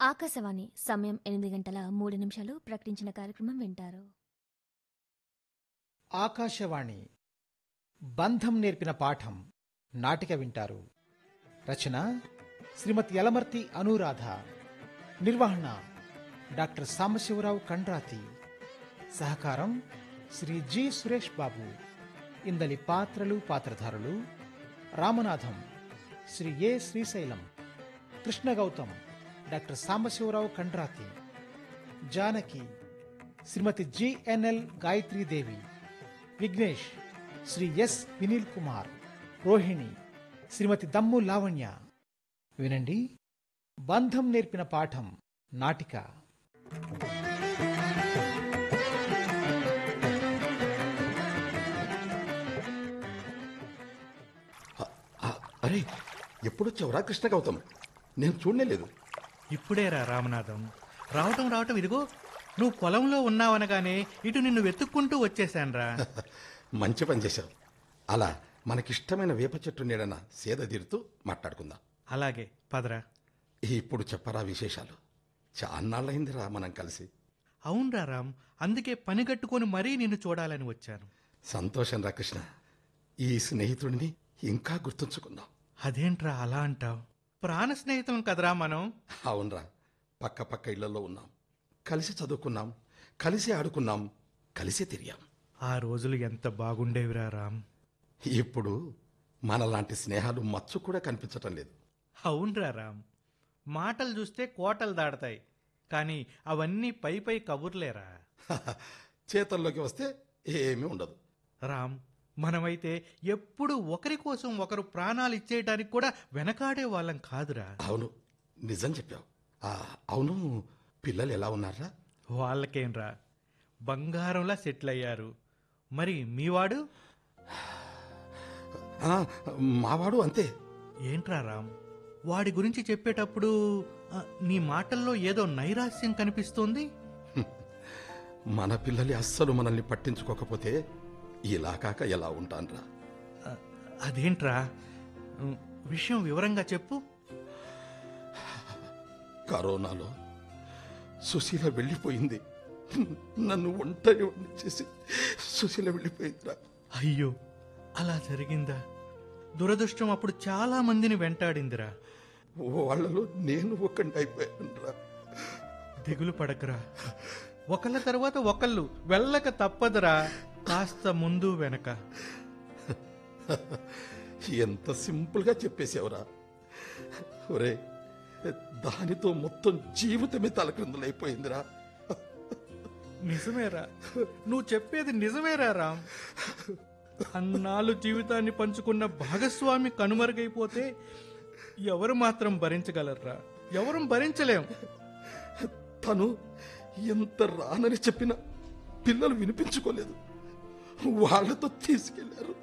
ఆకాశవాణి సమయం 8 గంటల 3 నిమిషాలు. ప్రకటించిన కార్యక్రమం వింటారు. ఆకాశవాణి బంధం నేర్పిన పాఠం నాటిక వింటారు. రచన శ్రీమతి యలమర్తి అనురాధ. నిర్వహణ డాక్టర్ సాంబశివరావు కండ్రాతి. సహకారం శ్రీ జి సురేష్ బాబు. ఇందలి పాత్రలు పాత్రధారులు: రామనాథం శ్రీ ఏ శ్రీశైలం, కృష్ణ గౌతమ్ డాక్టర్ సాంబశివరావు కండ్రాతి, జానకి శ్రీమతి జిఎన్ఎల్ గాయత్రీదేవి, విఘ్నేష్ శ్రీ ఎస్ వినీల్ కుమార్, రోహిణి శ్రీమతి దమ్ము లావణ్య. వినండి, బంధం నేర్పిన పాఠం నాటిక. అరే, ఎప్పుడొచ్చావురా కృష్ణ గౌతమ్? నేను చూడలేదు. ఇప్పుడేరా రామనాథం, రావటం ఇదిగో నువ్వు పొలంలో ఉన్నావనగానే ఇటు నిన్ను వెతుక్కుంటూ వచ్చేశాన్రా. మంచి పని చేశావు. అలా మనకిష్టమైన వేప చెట్టు నీడన సేద తీరుతూ మాట్లాడుకుందాం. అలాగే పదరా. ఇప్పుడు చెప్పరా విశేషాలు. చాన్నాళ్ళయిందిరా మనం కలిసి. అవునరా రామ్, అందుకే పని కట్టుకొని మరీ నిన్ను చూడాలని వచ్చాను. సంతోషం రా కృష్ణ. ఈ స్నేహితుడిని ఇంకా గుర్తుంచుకున్నాం. అదేంట్రా అలా అంటావు? ప్రాణ స్నేహితం కదరా మనం. అవునరా, పక్క పక్క ఇళ్లలో ఉన్నాం, కలిసి చదువుకున్నాం, కలిసి ఆడుకున్నాం, కలిసి తిరిగాం. ఆ రోజులు ఎంత బాగుండేవిరా రామ్. ఇప్పుడు మనలాంటి స్నేహాలు మచ్చు కూడా కనిపించటం లేదు. అవునరా రామ్, మాటలు చూస్తే కోటలు దాడతాయి, కానీ అవన్నీ పై కబుర్లేరా. చేతల్లోకి వస్తే ఏమీ ఉండదు. రామ్, మనమైతే ఎప్పుడు ఒకరి కోసం ఒకరు ప్రాణాలు ఇచ్చేయటానికి కూడా వెనకాడే వాళ్ళం కాదురా. అవును, నిజం చెప్పావు. అవును, పిల్లలు ఎలా ఉన్నారా? వాళ్ళకేంరా, బంగారంలా సెటిల్ అయ్యారు. మరి మీవాడు? మావాడు అంతే. ఏంట్రా రామ్, వాడి గురించి చెప్పేటప్పుడు నీ మాటల్లో ఏదో నైరాస్యం కనిపిస్తోంది. మన పిల్లలు అస్సలు మనల్ని పట్టించుకోకపోతే ఇలా కాక ఎలా ఉంటాన్రా? అదేంట్రా, విషయం వివరంగా చెప్పు. కరోనాలో సుశీల వెళ్ళిపోయింది. నన్ను ఒంటరి చేసి సుశీల వెళ్ళిపోయిందిరా. అయ్యో, అలా జరిగిందా? దురదృష్టం అప్పుడు చాలా మందిని వెంటాడిందిరా. వాళ్ళలో నేను ఒక్కడిని అయిపోయానురా. దిగులు పడకరా, ఒకళ్ళ తర్వాత ఒకళ్ళు వెళ్ళక తప్పదురా, కాస్త ముందు వెనక. ఎంత సింపుల్గా చెప్పేసావురా. ఒరే, దానితో మొత్తం జీవితమే తలక్రిందులైపోయిందిరా. నిజమేరా, నువ్వు చెప్పేది నిజమేరా రామ్. అన్నాళ్ళు జీవితాన్ని పంచుకున్న భాగస్వామి కనుమరుగైపోతే ఎవరు మాత్రం భరించగలరా? ఎవరు భరించలేం. తను ఎంత రానని చెప్పినా పిల్లలు వినిపించుకోలేదు. వాళ్ళతో తీసుకెళ్లారు.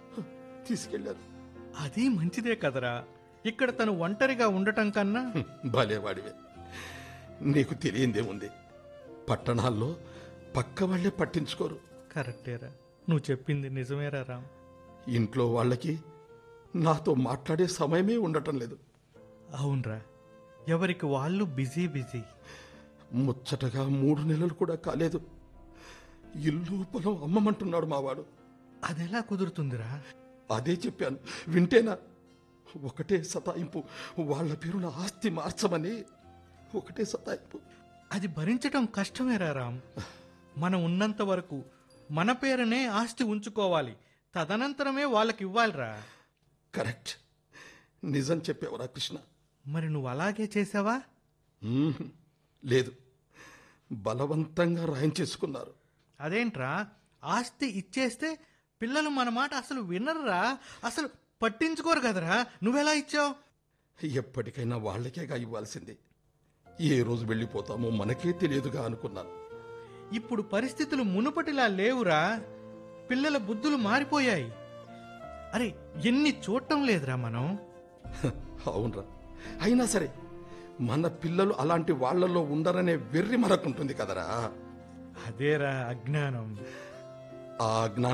అది మంచిదే కదరా. ఇక్కడ తను ఒంటరిగా ఉండటం కన్నా. భలేవాడివే. నీకు తెలియందేముంది, పట్టణాల్లో పక్క వాళ్లే పట్టించుకోరు. కరెక్టేరా, నువ్వు చెప్పింది నిజమేరా రామ్. ఇంట్లో వాళ్ళకి నాతో మాట్లాడే సమయమే ఉండటం లేదు. అవునరా, ఎవరికి వాళ్ళు బిజీ. ముచ్చటగా 3 నెలలు కూడా కాలేదు, ఇల్లు పొలం అమ్మమంటున్నాడు మావాడు. అదెలా కుదురుతుందిరా? అదే చెప్పాను, వింటేనా? ఒకటే సతాయింపు. వాళ్ళ పేరున ఆస్తి మార్చమని ఒకటే సతాయింపు. అది భరించటం కష్టమేరా రామ్. మనం ఉన్నంత వరకు మన పేరునే ఆస్తి ఉంచుకోవాలి, తదనంతరమే వాళ్ళకి ఇవ్వాలిరా. కరెక్ట్, నిజం చెప్పేవరా కృష్ణ. మరి నువ్వు అలాగే చేసావా? లేదు, బలవంతంగా రాయించేసుకున్నారు. అదేంట్రా, ఆస్తి ఇచ్చేస్తే పిల్లలు మన మాట అసలు వినరురా, అసలు పట్టించుకోరు కదరా. నువ్వెలా ఇచ్చావు? ఎప్పటికైనా వాళ్ళకేగా ఇవ్వాల్సింది. ఏ రోజు వెళ్ళిపోతామో మనకే తెలియదుగా అనుకున్నాను. ఇప్పుడు పరిస్థితులు మునుపటిలా లేవురా. పిల్లల బుద్ధులు మారిపోయాయి. అరే, ఎన్ని చూడటం లేదురా మనం. అవునరా, అయినా సరే మన పిల్లలు అలాంటి వాళ్లలో ఉండరనే వెర్రి మనకుంటుంది కదరా. అదేరా అజ్ఞానం. ఆ అజ్ఞానం